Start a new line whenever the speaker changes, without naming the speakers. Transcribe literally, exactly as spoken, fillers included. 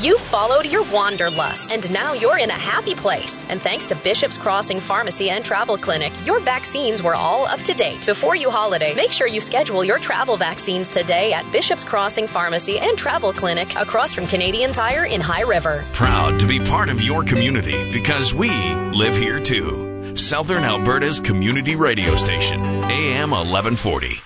You followed your wanderlust, and now you're in a happy place. And thanks to Bishop's Crossing Pharmacy and Travel Clinic, your vaccines were all up to date. Before you holiday, make sure you schedule your travel vaccines today at Bishop's Crossing Pharmacy and Travel Clinic across from Canadian Tire in High River.
Proud to be part of your community because we live here too. Southern Alberta's community radio station, A M eleven forty.